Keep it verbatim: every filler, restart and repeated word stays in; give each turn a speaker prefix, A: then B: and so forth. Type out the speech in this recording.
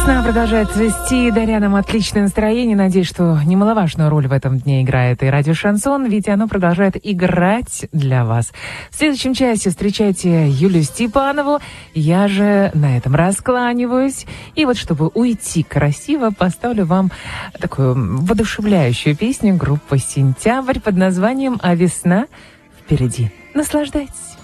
A: Весна продолжает цвести, даря нам отличное настроение. Надеюсь, что немаловажную роль в этом дне играет и радио «Шансон», ведь оно продолжает играть для вас. В следующем часе встречайте Юлию Степанову. Я же на этом раскланиваюсь. И вот, чтобы уйти красиво, поставлю вам такую воодушевляющую песню группы «Сентябрь» под названием «А весна впереди». Наслаждайтесь.